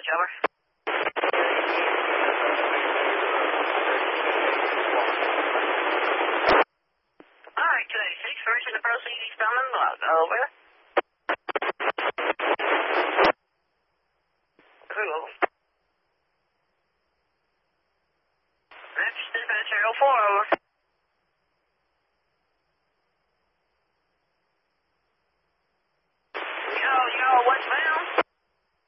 Dodge, over. All right, 286, version to proceed eastbound and log, over.